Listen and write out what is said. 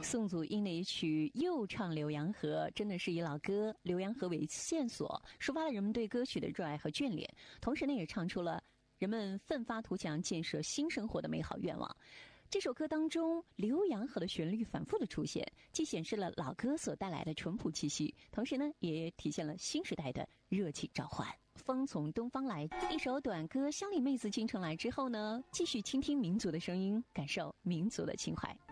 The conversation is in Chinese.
宋祖英的一曲《又唱浏阳河》，真的是以老歌浏阳河为线索，抒发了人们对歌曲的热爱和眷恋，同时呢，也唱出了人们奋发图强、建设新生活的美好愿望。这首歌当中，浏阳河的旋律反复的出现，既显示了老歌所带来的淳朴气息，同时呢，也体现了新时代的热情召唤。风从东方来，一首短歌《乡里妹子进城来》之后呢，继续倾听民族的声音，感受民族的情怀。